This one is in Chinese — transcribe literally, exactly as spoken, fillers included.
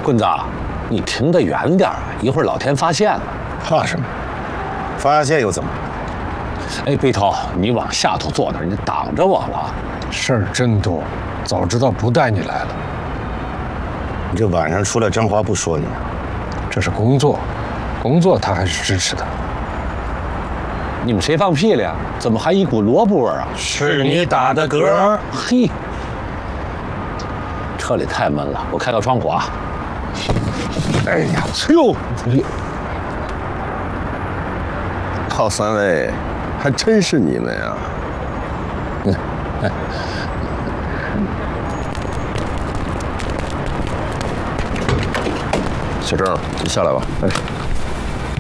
棍子，你停得远点，一会儿老田发现了。 怕什么？发现又怎么？ 哎，背头，你往下头坐点，你挡着我了。 事儿真多，早知道不带你来了。 你这晚上出来张华不说你啊？ 这是工作，工作他还是支持的。 你们谁放屁了呀？怎么还一股萝卜味儿啊？ 是你打的嗝。 嘿，车里太闷了，我开个窗户啊。 哎呀，哟， 好三位，还真是你们呀！ 嗯，哎， 小郑，你下来吧。哎。